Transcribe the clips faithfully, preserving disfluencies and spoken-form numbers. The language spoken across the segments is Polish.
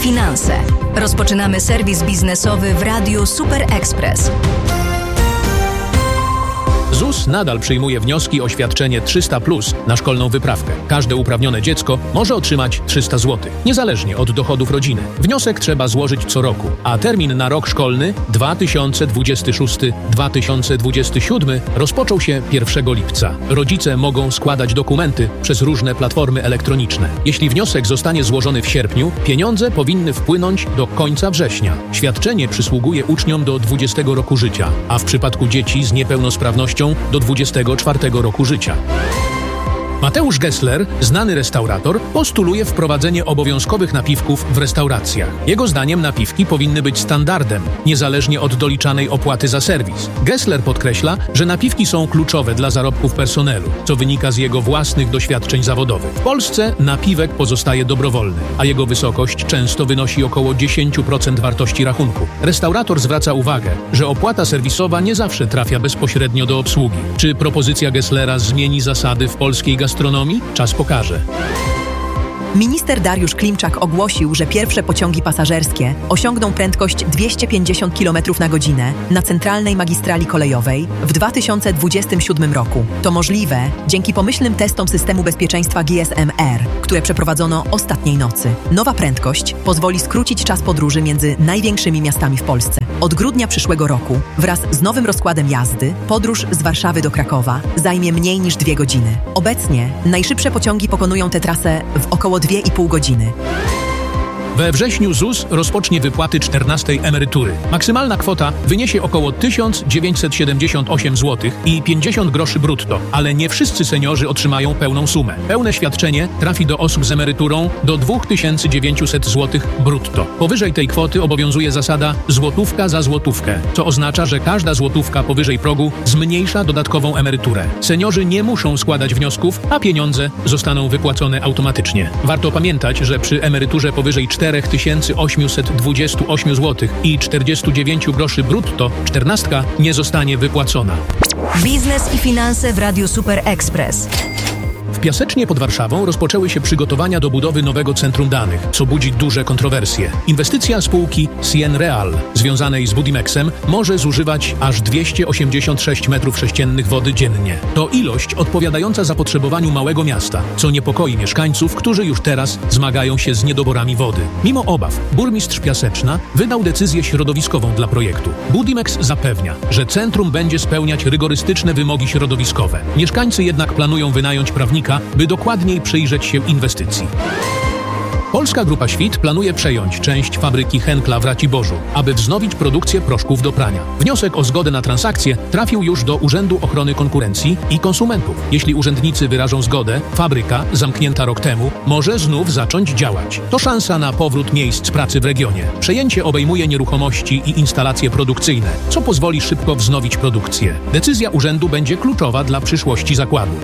finanse. Rozpoczynamy serwis biznesowy w Radiu Super Express. ZUS nadal przyjmuje wnioski o świadczenie trzysta plus na szkolną wyprawkę. Każde uprawnione dziecko może otrzymać trzysta złotych, niezależnie od dochodów rodziny. Wniosek trzeba złożyć co roku, a termin na rok szkolny dwa tysiące dwudziesty szósty dwa tysiące dwudziesty siódmy rozpoczął się pierwszego lipca. Rodzice mogą składać dokumenty przez różne platformy elektroniczne. Jeśli wniosek zostanie złożony w sierpniu, pieniądze powinny wpłynąć do końca września. Świadczenie przysługuje uczniom do dwudziestego roku życia, a w przypadku dzieci z niepełnosprawnością do dwudziestego czwartego roku życia. Mateusz Gessler, znany restaurator, postuluje wprowadzenie obowiązkowych napiwków w restauracjach. Jego zdaniem napiwki powinny być standardem, niezależnie od doliczanej opłaty za serwis. Gessler podkreśla, że napiwki są kluczowe dla zarobków personelu, co wynika z jego własnych doświadczeń zawodowych. W Polsce napiwek pozostaje dobrowolny, a jego wysokość często wynosi około dziesięć procent wartości rachunku. Restaurator zwraca uwagę, że opłata serwisowa nie zawsze trafia bezpośrednio do obsługi. Czy propozycja Gesslera zmieni zasady w polskiej gastronomii? Gastronomii? Czas pokaże. Minister Dariusz Klimczak ogłosił, że pierwsze pociągi pasażerskie osiągną prędkość dwieście pięćdziesiąt kilometrów na godzinę na centralnej magistrali kolejowej w dwa tysiące dwudziestym siódmym roku. To możliwe dzięki pomyślnym testom systemu bezpieczeństwa G S M R, które przeprowadzono ostatniej nocy. Nowa prędkość pozwoli skrócić czas podróży między największymi miastami w Polsce. Od grudnia przyszłego roku wraz z nowym rozkładem jazdy podróż z Warszawy do Krakowa zajmie mniej niż dwie godziny. Obecnie najszybsze pociągi pokonują tę trasę w około dwie i pół godziny. We wrześniu ZUS rozpocznie wypłaty czternastej emerytury. Maksymalna kwota wyniesie około tysiąc dziewięćset siedemdziesiąt osiem złotych i pięćdziesiąt groszy brutto, ale nie wszyscy seniorzy otrzymają pełną sumę. Pełne świadczenie trafi do osób z emeryturą do dwa tysiące dziewięćset złotych brutto. Powyżej tej kwoty obowiązuje zasada złotówka za złotówkę, co oznacza, że każda złotówka powyżej progu zmniejsza dodatkową emeryturę. Seniorzy nie muszą składać wniosków, a pieniądze zostaną wypłacone automatycznie. Warto pamiętać, że przy emeryturze powyżej cztery tysiące osiemset dwadzieścia osiem złotych i czterdzieści dziewięć groszy brutto czternastka nie zostanie wypłacona. Biznes i finanse w Radiu Super Express. W Piasecznie pod Warszawą rozpoczęły się przygotowania do budowy nowego centrum danych, co budzi duże kontrowersje. Inwestycja spółki Cien Real, związanej z Budimexem, może zużywać aż dwieście osiemdziesiąt sześć metrów sześciennych wody dziennie. To ilość odpowiadająca zapotrzebowaniu małego miasta, co niepokoi mieszkańców, którzy już teraz zmagają się z niedoborami wody. Mimo obaw, burmistrz Piaseczna wydał decyzję środowiskową dla projektu. Budimex zapewnia, że centrum będzie spełniać rygorystyczne wymogi środowiskowe. Mieszkańcy jednak planują wynająć prawnika, by dokładniej przyjrzeć się inwestycji. Polska Grupa Świt planuje przejąć część fabryki Henkla w Raciborzu, aby wznowić produkcję proszków do prania. Wniosek o zgodę na transakcję trafił już do Urzędu Ochrony Konkurencji i Konsumentów. Jeśli urzędnicy wyrażą zgodę, fabryka, zamknięta rok temu, może znów zacząć działać. To szansa na powrót miejsc pracy w regionie. Przejęcie obejmuje nieruchomości i instalacje produkcyjne, co pozwoli szybko wznowić produkcję. Decyzja urzędu będzie kluczowa dla przyszłości zakładu.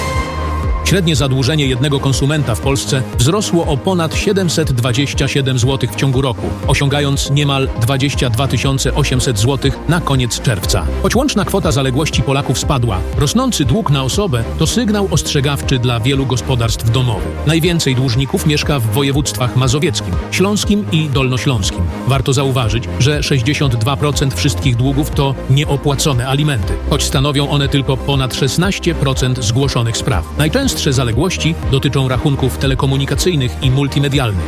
Średnie zadłużenie jednego konsumenta w Polsce wzrosło o ponad siedemset dwadzieścia siedem złotych w ciągu roku, osiągając niemal dwadzieścia dwa tysiące osiemset złotych na koniec czerwca. Choć łączna kwota zaległości Polaków spadła, rosnący dług na osobę to sygnał ostrzegawczy dla wielu gospodarstw domowych. Najwięcej dłużników mieszka w województwach mazowieckim, śląskim i dolnośląskim. Warto zauważyć, że sześćdziesiąt dwa procent wszystkich długów to nieopłacone alimenty, choć stanowią one tylko ponad szesnaście procent zgłoszonych spraw. Najczęstsze zaległości dotyczą rachunków telekomunikacyjnych i multimedialnych.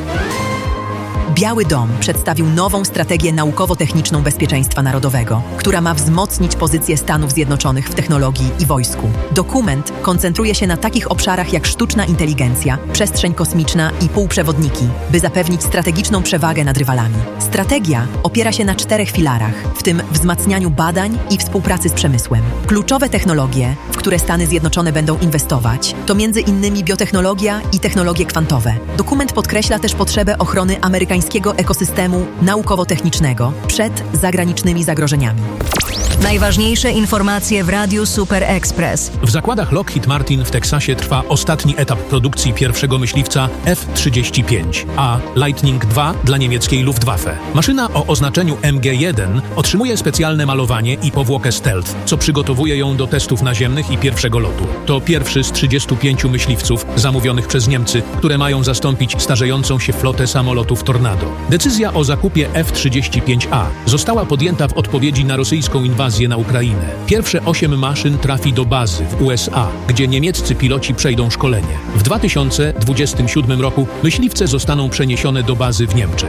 Biały Dom przedstawił nową strategię naukowo-techniczną bezpieczeństwa narodowego, która ma wzmocnić pozycję Stanów Zjednoczonych w technologii i wojsku. Dokument koncentruje się na takich obszarach jak sztuczna inteligencja, przestrzeń kosmiczna i półprzewodniki, by zapewnić strategiczną przewagę nad rywalami. Strategia opiera się na czterech filarach, w tym wzmacnianiu badań i współpracy z przemysłem. Kluczowe technologie, w które Stany Zjednoczone będą inwestować, to między innymi biotechnologia i technologie kwantowe. Dokument podkreśla też potrzebę ochrony amerykańskiego ekosystemu naukowo-technicznego przed zagranicznymi zagrożeniami. Najważniejsze informacje w Radiu Super Express. W zakładach Lockheed Martin w Teksasie trwa ostatni etap produkcji pierwszego myśliwca F trzydzieści pięć, a Lightning dwa dla niemieckiej Luftwaffe. Maszyna o oznaczeniu M G jeden otrzymuje specjalne malowanie i powłokę stealth, co przygotowuje ją do testów naziemnych i pierwszego lotu. To pierwszy z trzydziestu pięciu myśliwców zamówionych przez Niemcy, które mają zastąpić starzejącą się flotę samolotów Tornado. Decyzja o zakupie F trzydzieści pięć A została podjęta w odpowiedzi na rosyjską inwazję na Ukrainę. Pierwsze osiem maszyn trafi do bazy w U S A, gdzie niemieccy piloci przejdą szkolenie. W dwa tysiące dwudziestym siódmym roku myśliwce zostaną przeniesione do bazy w Niemczech.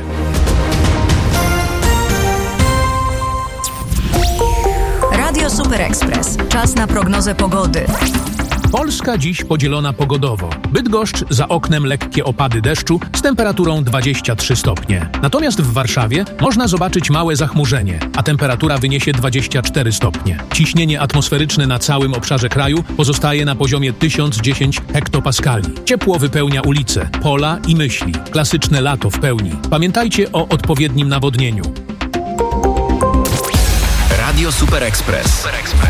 Radio Super Express. Czas na prognozę pogody. Polska dziś podzielona pogodowo. Bydgoszcz, za oknem lekkie opady deszczu z temperaturą dwadzieścia trzy stopnie. Natomiast w Warszawie można zobaczyć małe zachmurzenie, a temperatura wyniesie dwadzieścia cztery stopnie. Ciśnienie atmosferyczne na całym obszarze kraju pozostaje na poziomie tysiąc dziesięć hektopaskali. Ciepło wypełnia ulice, pola i myśli. Klasyczne lato w pełni. Pamiętajcie o odpowiednim nawodnieniu. Radio Super Express.